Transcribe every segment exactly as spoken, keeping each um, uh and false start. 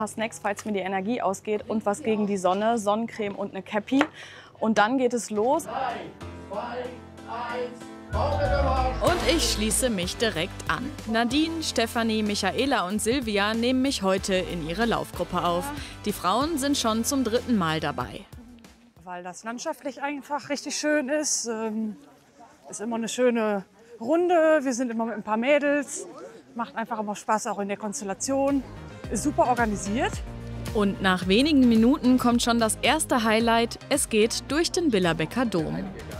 Snacks, falls mir die Energie ausgeht und was gegen die Sonne, Sonnencreme und eine Cappy. Und dann geht es los. drei, zwei, eins. Und ich schließe mich direkt an. Nadine, Stefanie, Michaela und Silvia nehmen mich heute in ihre Laufgruppe auf. Die Frauen sind schon zum dritten Mal dabei. Weil das landschaftlich einfach richtig schön ist. Ähm, ist immer eine schöne Runde. Wir sind immer mit ein paar Mädels. Macht einfach immer Spaß, auch in der Konstellation. Ist super organisiert. Und nach wenigen Minuten kommt schon das erste Highlight. Es geht durch den Billerbecker Dom.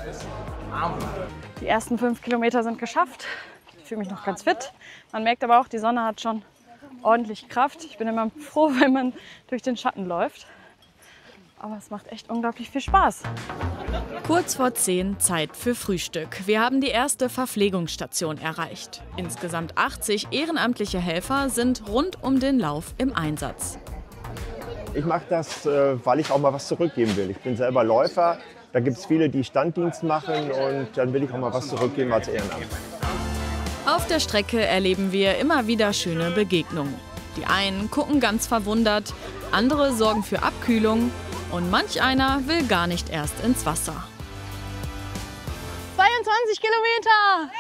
Die ersten fünf Kilometer sind geschafft. Ich fühle mich noch ganz fit. Man merkt aber auch, die Sonne hat schon ordentlich Kraft. Ich bin immer froh, wenn man durch den Schatten läuft. Aber es macht echt unglaublich viel Spaß. Kurz vor zehn Zeit für Frühstück. Wir haben die erste Verpflegungsstation erreicht. Insgesamt achtzig ehrenamtliche Helfer sind rund um den Lauf im Einsatz. Ich mache das, weil ich auch mal was zurückgeben will. Ich bin selber Läufer. Da gibt es viele, die Standdienst machen und dann will ich auch mal was zurückgeben als Ehrenamt. Auf der Strecke erleben wir immer wieder schöne Begegnungen. Die einen gucken ganz verwundert, andere sorgen für Abkühlung und manch einer will gar nicht erst ins Wasser. zweiundzwanzig Kilometer!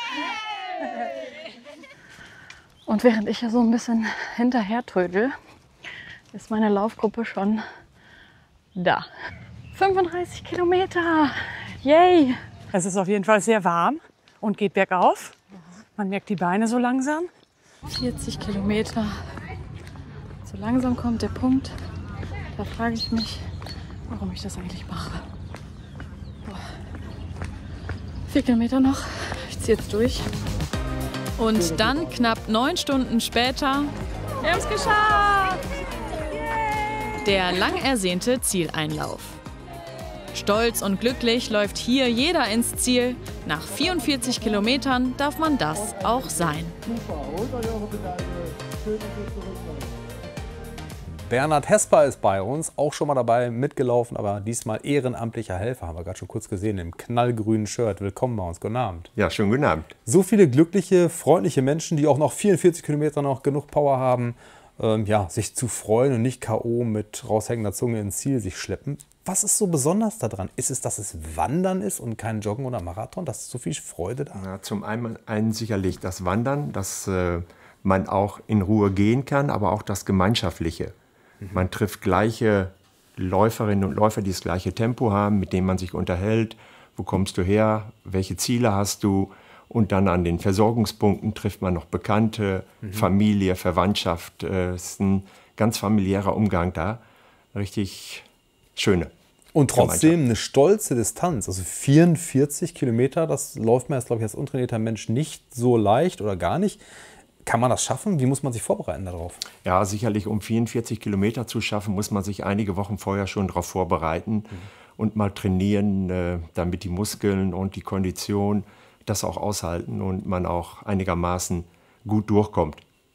Und während ich ja so ein bisschen hinterher trödel, ist meine Laufgruppe schon da. fünfunddreißig Kilometer! Yay! Es ist auf jeden Fall sehr warm und geht bergauf. Man merkt die Beine so langsam. vierzig Kilometer. So langsam kommt der Punkt, da frage ich mich, warum ich das eigentlich mache. Boah. Vier Kilometer noch. Ich ziehe jetzt durch. Und dann, knapp neun Stunden später, Wir haben es geschafft! der lang ersehnte Zieleinlauf. Stolz und glücklich läuft hier jeder ins Ziel. Nach vierundvierzig Kilometern darf man das auch sein. Bernhard Hesper ist bei uns, auch schon mal dabei mitgelaufen, aber diesmal ehrenamtlicher Helfer, haben wir gerade schon kurz gesehen, im knallgrünen Shirt. Willkommen bei uns, guten Abend. Ja, schönen guten Abend. So viele glückliche, freundliche Menschen, die auch noch vierundvierzig Kilometer noch genug Power haben, ähm, ja, sich zu freuen und nicht K O mit raushängender Zunge ins Ziel sich schleppen. Was ist so besonders daran? Ist es, dass es Wandern ist und kein Joggen oder Marathon? Dass so viel Freude da? Ja, zum einen, einen sicherlich das Wandern, dass äh, man auch in Ruhe gehen kann, aber auch das Gemeinschaftliche. Mhm. Man trifft gleiche Läuferinnen und Läufer, die das gleiche Tempo haben, mit denen man sich unterhält. Wo kommst du her? Welche Ziele hast du? Und dann an den Versorgungspunkten trifft man noch Bekannte, mhm. Familie, Verwandtschaft. Es ist ein ganz familiärer Umgang da. Richtig schöne. Und trotzdem eine stolze Distanz. Also vierundvierzig Kilometer, das läuft man jetzt, glaube ich, als untrainierter Mensch nicht so leicht oder gar nicht. Kann man das schaffen? Wie muss man sich vorbereiten darauf? Ja, sicherlich, um vierundvierzig Kilometer zu schaffen, muss man sich einige Wochen vorher schon darauf vorbereiten mhm. und mal trainieren, äh, damit die Muskeln und die Kondition das auch aushalten und man auch einigermaßen gut durchkommt.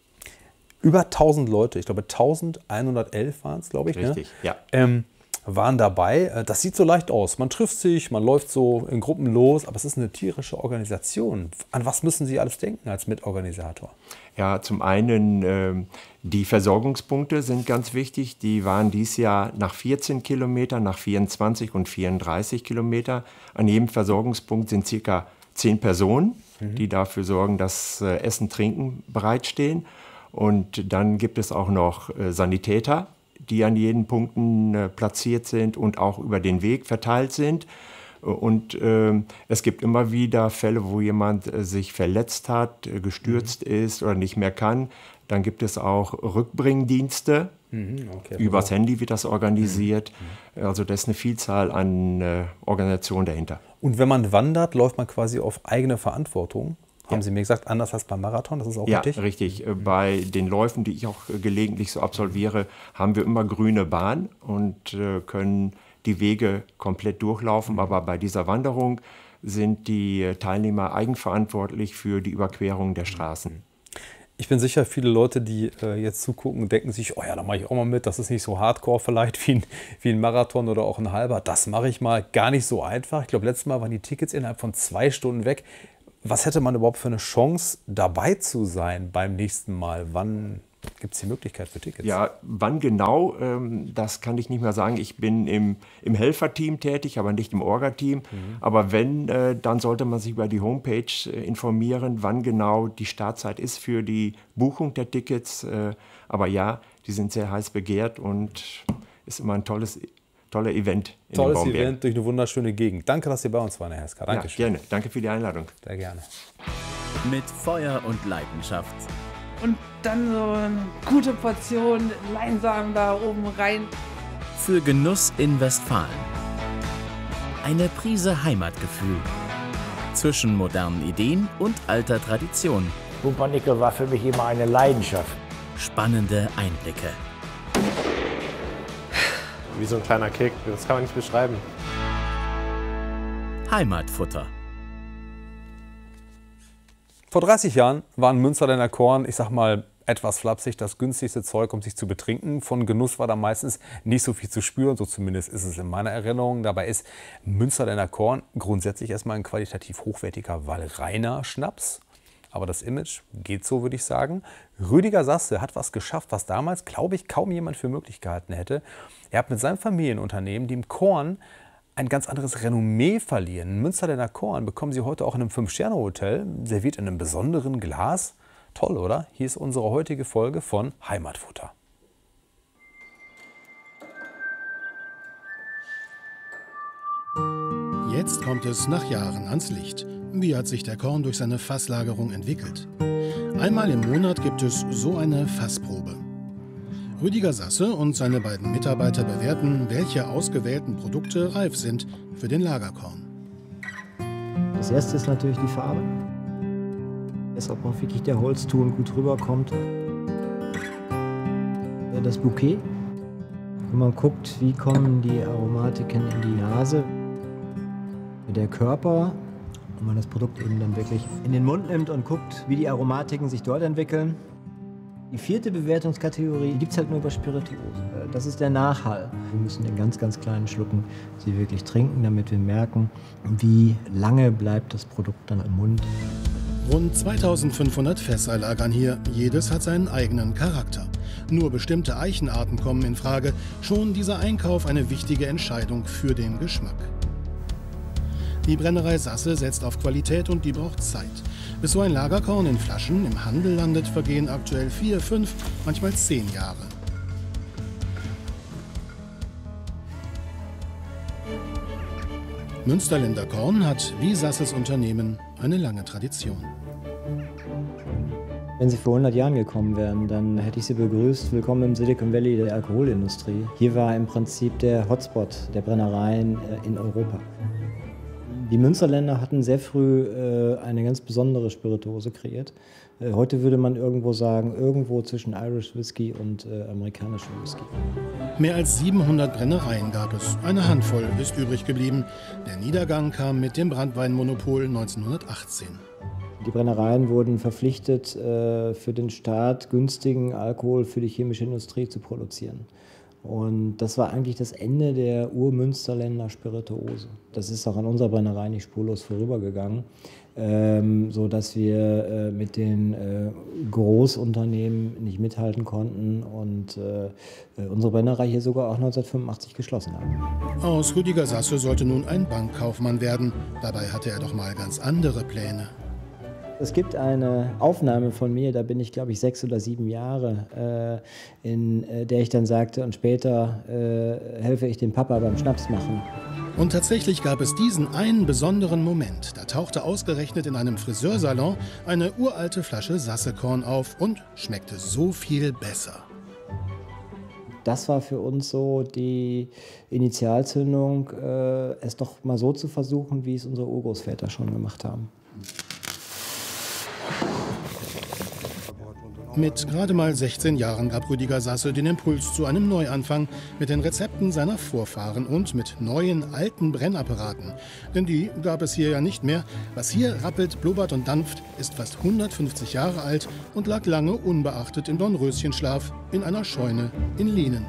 Über tausend Leute, ich glaube eintausendeinhundertelf waren es, glaube ich. Richtig, ne? ja. Ähm, waren dabei. Das sieht so leicht aus. Man trifft sich, man läuft so in Gruppen los, aber es ist eine tierische Organisation. An was müssen Sie alles denken als Mitorganisator? Ja, zum einen äh, die Versorgungspunkte sind ganz wichtig. Die waren dieses Jahr nach vierzehn Kilometern, nach vierundzwanzig und vierunddreißig Kilometer. An jedem Versorgungspunkt sind circa zehn Personen, mhm. die dafür sorgen, dass äh, Essen, Trinken bereitstehen. Und dann gibt es auch noch äh, Sanitäter, die an jeden Punkten äh, platziert sind und auch über den Weg verteilt sind. Und äh, es gibt immer wieder Fälle, wo jemand äh, sich verletzt hat, äh, gestürzt mhm. ist oder nicht mehr kann. Dann gibt es auch Rückbringdienste. Mhm, okay, Übers Handy wird das organisiert. Mhm. Also da ist eine Vielzahl an äh, Organisationen dahinter. Und wenn man wandert, läuft man quasi auf eigene Verantwortung? Haben Sie mir gesagt, anders als beim Marathon, das ist auch ja, richtig? Ja, richtig. Bei den Läufen, die ich auch gelegentlich so absolviere, haben wir immer grüne Bahn und äh, können die Wege komplett durchlaufen. Aber bei dieser Wanderung sind die Teilnehmer eigenverantwortlich für die Überquerung der Straßen. Ich bin sicher, viele Leute, die äh, jetzt zugucken, denken sich, oh ja, da mache ich auch mal mit. Das ist nicht so hardcore vielleicht wie ein, wie ein Marathon oder auch ein halber. Das mache ich mal. Gar nicht so einfach. Ich glaube, letztes Mal waren die Tickets innerhalb von zwei Stunden weg. Was hätte man überhaupt für eine Chance, dabei zu sein beim nächsten Mal? Wann gibt es die Möglichkeit für Tickets? Ja, wann genau, ähm, das kann ich nicht mehr sagen. Ich bin im, im Helferteam tätig, aber nicht im Orga-Team. Mhm. Aber wenn, äh, dann sollte man sich über die Homepage äh, informieren, wann genau die Startzeit ist für die Buchung der Tickets. Äh, aber ja, die sind sehr heiß begehrt und ist immer ein tolles, toller Event in Tolles den Event durch eine wunderschöne Gegend. Danke, dass Sie bei uns waren, Herr Heska. Dankeschön. Ja, gerne. Danke für die Einladung. Sehr gerne. Mit Feuer und Leidenschaft. Und dann so eine gute Portion Leinsamen da oben rein. Für Genuss in Westfalen. Eine Prise Heimatgefühl. Zwischen modernen Ideen und alter Tradition. Pumpernickel war für mich immer eine Leidenschaft. Spannende Einblicke. Wie so ein kleiner Kick, das kann man nicht beschreiben. Heimatfutter. Vor dreißig Jahren waren Münsterländer Korn, ich sag mal etwas flapsig, das günstigste Zeug, um sich zu betrinken. Von Genuss war da meistens nicht so viel zu spüren, so zumindest ist es in meiner Erinnerung. Dabei ist Münsterländer Korn grundsätzlich erstmal ein qualitativ hochwertiger, wallreiner Schnaps. Aber das Image geht so, würde ich sagen. Rüdiger Sasse hat was geschafft, was damals, glaube ich, kaum jemand für möglich gehalten hätte. Er hat mit seinem Familienunternehmen, dem Korn, ein ganz anderes Renommee verliehen. Münsterländer Korn bekommen Sie heute auch in einem Fünf-Sterne-Hotel, serviert in einem besonderen Glas. Toll, oder? Hier ist unsere heutige Folge von Heimatfutter. Jetzt kommt es nach Jahren ans Licht. Wie hat sich der Korn durch seine Fasslagerung entwickelt? Einmal im Monat gibt es so eine Fassprobe. Rüdiger Sasse und seine beiden Mitarbeiter bewerten, welche ausgewählten Produkte reif sind für den Lagerkorn. Das erste ist natürlich die Farbe. Dass ob auch wirklich der Holzton gut rüberkommt. Das Bouquet. Wenn man guckt, wie kommen die Aromatiken in die Nase. Der Körper, wenn man das Produkt eben dann wirklich in den Mund nimmt und guckt, wie die Aromatiken sich dort entwickeln. Die vierte Bewertungskategorie gibt es halt nur über Spirituosen. Das ist der Nachhall. Wir müssen in ganz, ganz kleinen Schlucken sie wirklich trinken, damit wir merken, wie lange bleibt das Produkt dann im Mund. Rund zweitausendfünfhundert Fässer lagern hier. Jedes hat seinen eigenen Charakter. Nur bestimmte Eichenarten kommen in Frage. Schon dieser Einkauf eine wichtige Entscheidung für den Geschmack. Die Brennerei Sasse setzt auf Qualität und die braucht Zeit. Bis so ein Lagerkorn in Flaschen im Handel landet, vergehen aktuell vier, fünf, manchmal zehn Jahre. Münsterländer Korn hat, wie Sasses Unternehmen, eine lange Tradition. Wenn Sie vor hundert Jahren gekommen wären, dann hätte ich Sie begrüßt. Willkommen im Silicon Valley der Alkoholindustrie. Hier war im Prinzip der Hotspot der Brennereien in Europa. Die Münsterländer hatten sehr früh äh, eine ganz besondere Spirituose kreiert. Äh, heute würde man irgendwo sagen, irgendwo zwischen Irish Whisky und äh, amerikanischem Whisky. Mehr als siebenhundert Brennereien gab es. Eine Handvoll ist übrig geblieben. Der Niedergang kam mit dem Branntweinmonopol neunzehnhundertachtzehn. Die Brennereien wurden verpflichtet, äh, für den Staat günstigen Alkohol für die chemische Industrie zu produzieren. Und das war eigentlich das Ende der Urmünsterländer Spirituose. Das ist auch an unserer Brennerei nicht spurlos vorübergegangen, ähm, sodass wir äh, mit den äh, Großunternehmen nicht mithalten konnten und äh, unsere Brennerei hier sogar auch neunzehnhundertfünfundachtzig geschlossen haben. Aus Rüdiger Sasse sollte nun ein Bankkaufmann werden. Dabei hatte er doch mal ganz andere Pläne. Es gibt eine Aufnahme von mir, da bin ich, glaube ich, sechs oder sieben Jahre, äh, in äh, der ich dann sagte, und später äh, helfe ich dem Papa beim Schnaps machen. Und tatsächlich gab es diesen einen besonderen Moment. Da tauchte ausgerechnet in einem Friseursalon eine uralte Flasche Sassekorn auf und schmeckte so viel besser. Das war für uns so die Initialzündung, äh, es doch mal so zu versuchen, wie es unsere Urgroßväter schon gemacht haben. Mit gerade mal sechzehn Jahren gab Rüdiger Sasse den Impuls zu einem Neuanfang mit den Rezepten seiner Vorfahren und mit neuen, alten Brennapparaten. Denn die gab es hier ja nicht mehr. Was hier rappelt, blubbert und dampft, ist fast hundertfünfzig Jahre alt und lag lange unbeachtet im Dornröschenschlaf in einer Scheune in Lienen.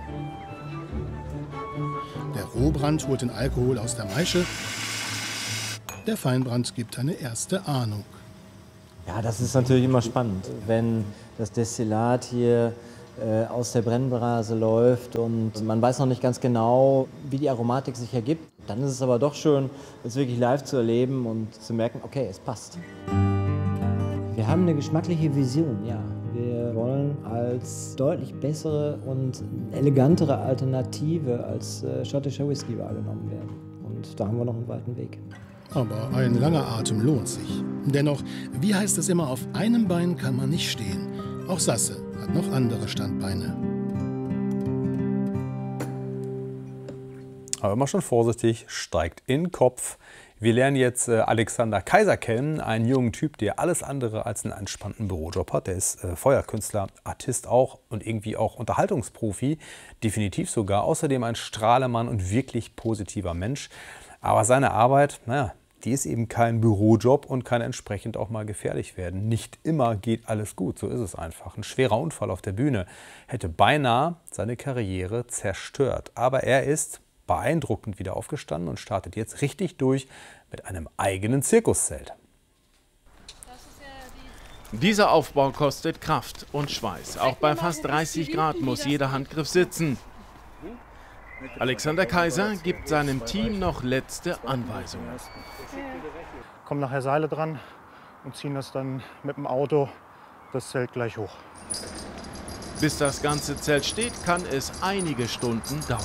Der Rohbrand holt den Alkohol aus der Maische. Der Feinbrand gibt eine erste Ahnung. Ja, das ist natürlich immer spannend, wenn das Destillat hier äh, aus der Brennblase läuft und man weiß noch nicht ganz genau, wie die Aromatik sich ergibt. Dann ist es aber doch schön, es wirklich live zu erleben und zu merken, okay, es passt. Wir haben eine geschmackliche Vision, ja. Wir wollen als deutlich bessere und elegantere Alternative als äh, schottischer Whisky wahrgenommen werden. Und da haben wir noch einen weiten Weg. Aber ein langer Atem lohnt sich. Dennoch, wie heißt es immer, auf einem Bein kann man nicht stehen. Auch Sasse hat noch andere Standbeine. Aber immer schon vorsichtig, steigt in den Kopf. Wir lernen jetzt äh, Alexander Kaiser kennen, einen jungen Typ, der alles andere als einen entspannten Bürojob hat. Der ist äh, Feuerkünstler, Artist auch und irgendwie auch Unterhaltungsprofi, definitiv sogar. Außerdem ein Strahlemann und wirklich positiver Mensch. Aber seine Arbeit, naja, die ist eben kein Bürojob und kann entsprechend auch mal gefährlich werden. Nicht immer geht alles gut, so ist es einfach. Ein schwerer Unfall auf der Bühne hätte beinahe seine Karriere zerstört. Aber er ist beeindruckend wieder aufgestanden und startet jetzt richtig durch mit einem eigenen Zirkuszelt. Dieser Aufbau kostet Kraft und Schweiß. Auch bei fast dreißig Grad muss jeder Handgriff sitzen. Alexander Kaiser gibt seinem Team noch letzte Anweisungen. Kommen nachher Seile dran und ziehen das dann mit dem Auto das Zelt gleich hoch. Bis das ganze Zelt steht, kann es einige Stunden dauern.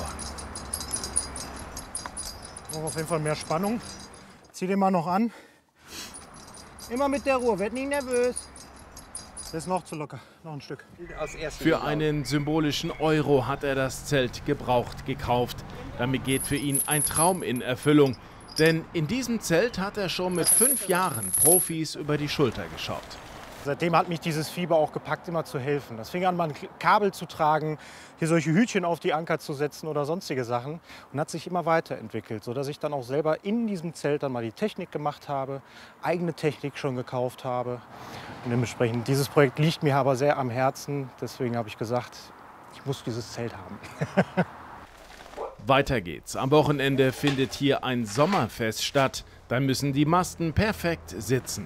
Auf jeden Fall mehr Spannung. Zieh den mal noch an. Immer mit der Ruhe, werd nicht nervös. Das ist noch zu locker, noch ein Stück. Für einen symbolischen Euro hat er das Zelt gebraucht gekauft. Damit geht für ihn ein Traum in Erfüllung. Denn in diesem Zelt hat er schon mit fünf Jahren Profis über die Schulter geschaut. Seitdem hat mich dieses Fieber auch gepackt, immer zu helfen. Das fing an, mal ein Kabel zu tragen, hier solche Hütchen auf die Anker zu setzen oder sonstige Sachen. Und hat sich immer weiterentwickelt, sodass ich dann auch selber in diesem Zelt dann mal die Technik gemacht habe, eigene Technik schon gekauft habe. Und dementsprechend, dieses Projekt liegt mir aber sehr am Herzen. Deswegen habe ich gesagt, ich muss dieses Zelt haben. Weiter geht's. Am Wochenende findet hier ein Sommerfest statt. Da müssen die Masten perfekt sitzen.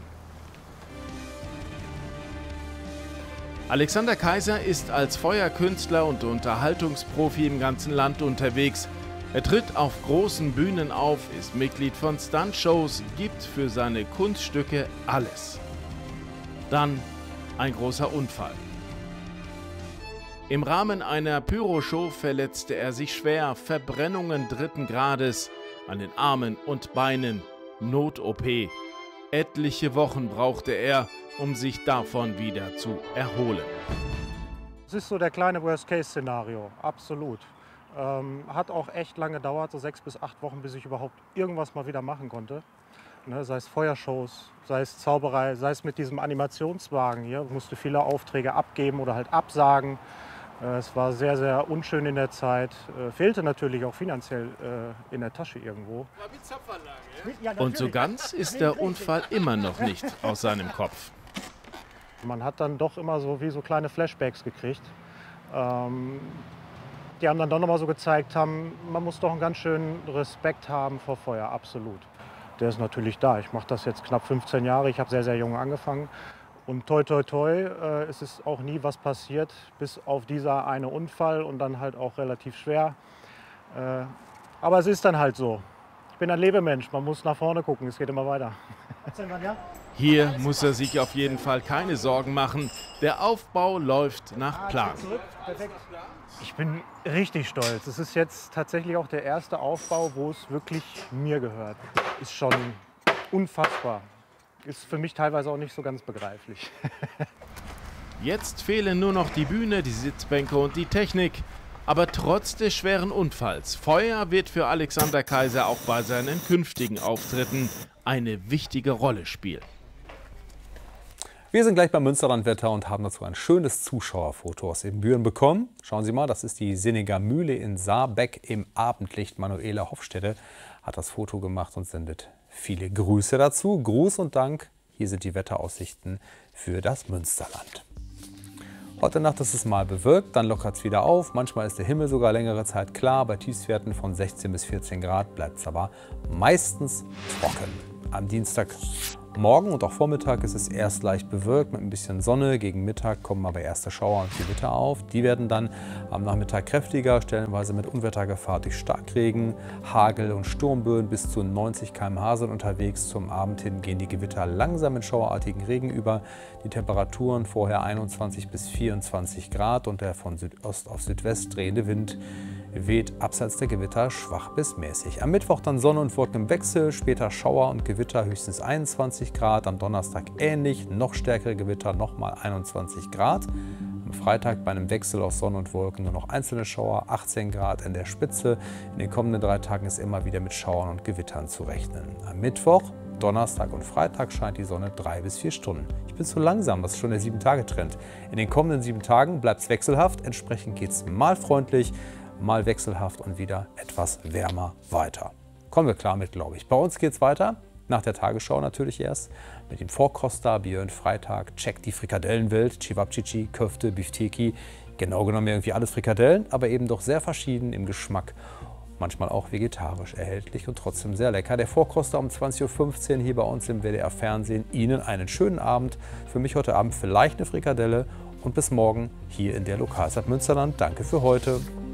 Alexander Kaiser ist als Feuerkünstler und Unterhaltungsprofi im ganzen Land unterwegs. Er tritt auf großen Bühnen auf, ist Mitglied von Stuntshows, gibt für seine Kunststücke alles. Dann ein großer Unfall. Im Rahmen einer Pyroshow verletzte er sich schwer, Verbrennungen dritten Grades an den Armen und Beinen, Not-O P. Etliche Wochen brauchte er, um sich davon wieder zu erholen. Das ist so der kleine Worst-Case-Szenario, absolut. Ähm, hat auch echt lange gedauert, so sechs bis acht Wochen, bis ich überhaupt irgendwas mal wieder machen konnte. Ne, sei es Feuershows, sei es Zauberei, sei es mit diesem Animationswagen hier. Ich musste viele Aufträge abgeben oder halt absagen. Äh, es war sehr, sehr unschön in der Zeit. Äh, fehlte natürlich auch finanziell äh, in der Tasche irgendwo. Und so ganz ist der Unfall immer noch nicht aus seinem Kopf. Man hat dann doch immer so wie so kleine Flashbacks gekriegt, ähm, die haben dann doch noch mal so gezeigt haben, man muss doch einen ganz schönen Respekt haben vor Feuer, absolut. Der ist natürlich da. Ich mache das jetzt knapp fünfzehn Jahre, ich habe sehr, sehr jung angefangen. Und toi, toi, toi, äh, es ist auch nie was passiert, bis auf dieser eine Unfall und dann halt auch relativ schwer. Äh, aber es ist dann halt so. Ich bin ein Lebemensch, man muss nach vorne gucken, es geht immer weiter. Hier muss er sich auf jeden Fall keine Sorgen machen. Der Aufbau läuft nach Plan. Ich bin richtig stolz. Es ist jetzt tatsächlich auch der erste Aufbau, wo es wirklich mir gehört. Ist schon unfassbar. Ist für mich teilweise auch nicht so ganz begreiflich. Jetzt fehlen nur noch die Bühne, die Sitzbänke und die Technik. Aber trotz des schweren Unfalls, Feuer wird für Alexander Kaiser auch bei seinen künftigen Auftritten eine wichtige Rolle spielen. Wir sind gleich beim Münsterlandwetter und haben dazu ein schönes Zuschauerfoto aus Ibbenbüren bekommen. Schauen Sie mal, das ist die Sinniger Mühle in Saarbeck im Abendlicht. Manuela Hofstede hat das Foto gemacht und sendet viele Grüße dazu. Gruß und Dank. Hier sind die Wetteraussichten für das Münsterland. Heute Nacht ist es mal bewölkt, dann lockert es wieder auf. Manchmal ist der Himmel sogar längere Zeit klar. Bei Tiefstwerten von sechzehn bis vierzehn Grad bleibt es aber meistens trocken. Am Dienstag Morgen und auch Vormittag ist es erst leicht bewölkt mit ein bisschen Sonne. Gegen Mittag kommen aber erste Schauer und Gewitter auf. Die werden dann am Nachmittag kräftiger, stellenweise mit Unwettergefahr durch Starkregen, Hagel und Sturmböen bis zu neunzig Kilometer pro Stunde sind unterwegs. Zum Abend hin gehen die Gewitter langsam in schauerartigen Regen über. Die Temperaturen vorher einundzwanzig bis vierundzwanzig Grad und der von Südost auf Südwest drehende Wind weht abseits der Gewitter schwach bis mäßig. Am Mittwoch dann Sonne und Wolken im Wechsel, später Schauer und Gewitter höchstens einundzwanzig Grad. Am Donnerstag ähnlich, noch stärkere Gewitter, nochmal einundzwanzig Grad. Am Freitag bei einem Wechsel aus Sonne und Wolken nur noch einzelne Schauer, achtzehn Grad in der Spitze. In den kommenden drei Tagen ist immer wieder mit Schauern und Gewittern zu rechnen. Am Mittwoch, Donnerstag und Freitag scheint die Sonne drei bis vier Stunden. Ich bin zu langsam, das ist schon der sieben Tage Trend. In den kommenden sieben Tagen bleibt es wechselhaft, entsprechend geht es mal freundlich, mal wechselhaft und wieder etwas wärmer weiter. Kommen wir klar mit, glaube ich. Bei uns geht es weiter, nach der Tagesschau natürlich erst, mit dem Vorkoster Björn Freitag, checkt die Frikadellenwelt, Cevapcici, Köfte, Bifteki, genau genommen irgendwie alles Frikadellen, aber eben doch sehr verschieden im Geschmack, manchmal auch vegetarisch erhältlich und trotzdem sehr lecker. Der Vorkoster um zwanzig Uhr fünfzehn hier bei uns im W D R Fernsehen. Ihnen einen schönen Abend, für mich heute Abend vielleicht eine Frikadelle und bis morgen hier in der Lokalzeit Münsterland. Danke für heute.